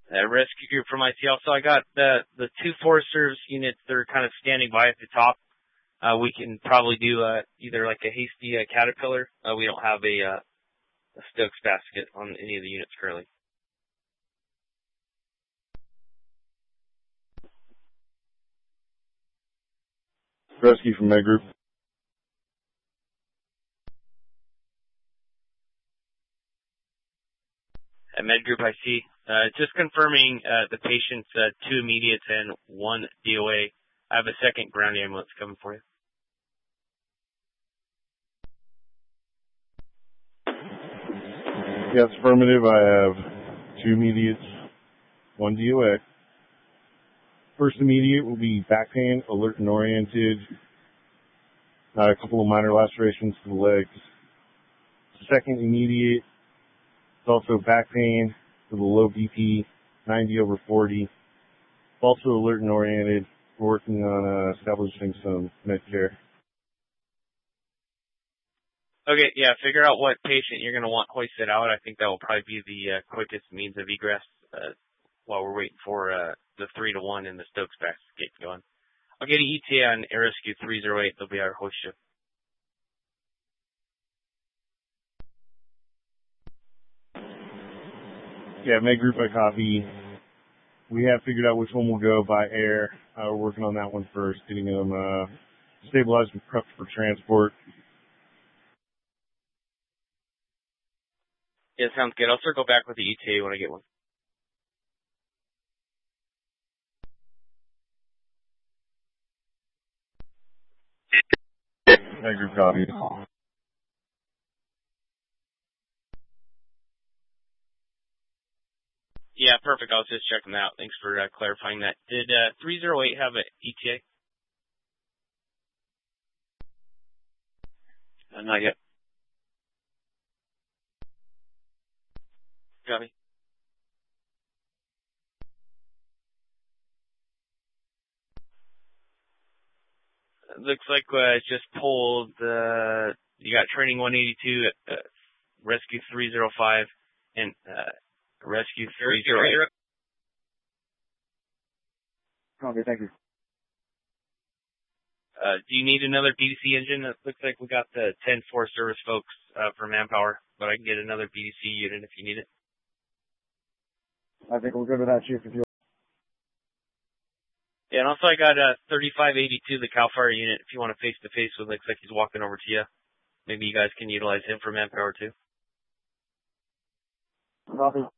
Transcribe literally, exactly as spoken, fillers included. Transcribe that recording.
Uh, rescue group from I T L. So I got the the two Forest Service units that are kind of standing by at the top. Uh, we can probably do uh, either like a hasty uh, Caterpillar. Uh, we don't have a, uh, a Stokes basket on any of the units currently. Rescue from Med Group. At Med Group, I see. Uh, just confirming uh, the patient's uh, two immediates and one D O A. I have a second ground ambulance coming for you. Yes, affirmative. I have two immediates, one D O A. First immediate will be back pain, alert and oriented. Uh, a couple of minor lacerations to the legs. Second immediate is also back pain with a low B P, ninety over forty. Also alert and oriented. We're working on uh, establishing some med care. Okay, yeah, figure out what patient you're going to want hoisted out. I think that will probably be the uh, quickest means of egress uh, while we're waiting for uh, the three to one and the Stokes basket going. I'll get an E T A on Air Rescue three oh eight. They'll be our hoist ship. Yeah, Med Group, I copy. We have figured out which one will go by air. Uh, we're working on that one first, getting them uh, stabilized and prepped for transport. Yeah, sounds good. I'll circle back with the E T A when I get one. Med Group, copy. Yeah, perfect. I was just checking that out. Thanks for uh, clarifying that. Did uh, three oh eight have an E T A? Uh, not yet. Copy. Looks like uh, just pulled, uh, you got training one eighty-two, at, uh, rescue three oh five, and uh, rescue three oh eight. Okay, thank you. Uh, do you need another B D C engine? It looks like we got the ten Forest Service folks uh, for manpower, but I can get another B D C unit if you need it. I think we're good with that, Chief. If you Yeah, and also I got a thirty-five eighty-two, the CAL FIRE unit, if you want to face-to-face with, looks like he's walking over to you. Maybe you guys can utilize him for manpower too. Copy.